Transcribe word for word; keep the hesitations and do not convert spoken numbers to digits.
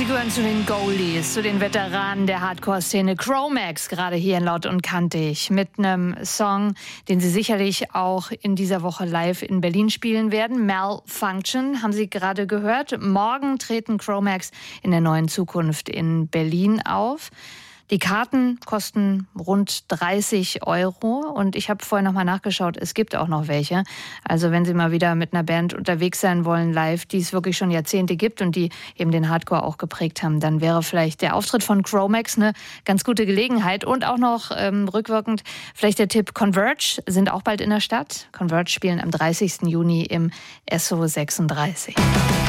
gehören zu den Goldies, zu den Veteranen der Hardcore-Szene. Chromax, gerade hier in Laut und Kantig, mit einem Song, den Sie sicherlich auch in dieser Woche live in Berlin spielen werden. Malfunction, haben Sie gerade gehört. Morgen treten Chromax in der Neuen Zukunft in Berlin auf. Die Karten kosten rund dreißig Euro und ich habe vorher noch mal nachgeschaut, es gibt auch noch welche. Also wenn Sie mal wieder mit einer Band unterwegs sein wollen live, die es wirklich schon Jahrzehnte gibt und die eben den Hardcore auch geprägt haben, dann wäre vielleicht der Auftritt von Chromax eine ganz gute Gelegenheit. Und auch noch ähm, rückwirkend vielleicht der Tipp, Converge sind auch bald in der Stadt. Converge spielen am dreißigsten Juni im S O sechsunddreißig.